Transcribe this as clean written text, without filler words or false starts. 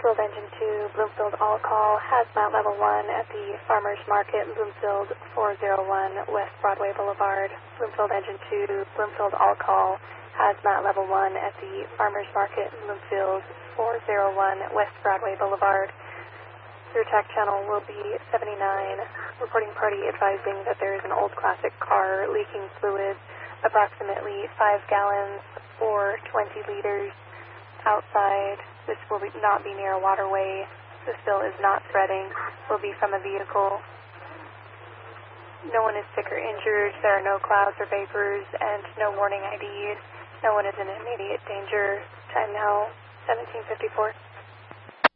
Bloomfield Engine 2, Bloomfield All Call, Hazmat Level 1 at the Farmers Market, Bloomfield 401 West Broadway Boulevard. Bloomfield Engine 2, Bloomfield All Call, Hazmat Level 1 at the Farmers Market, Bloomfield 401 West Broadway Boulevard. Your TAC channel will be 79. Reporting party advising that there is an old classic car leaking fluid, approximately 5 gallons or 20 liters outside. This will not be near a waterway. The spill is not spreading. Will be from a vehicle. No one is sick or injured. There are no clouds or vapors and no warning IDs. No one is in immediate danger. Time now, 1754.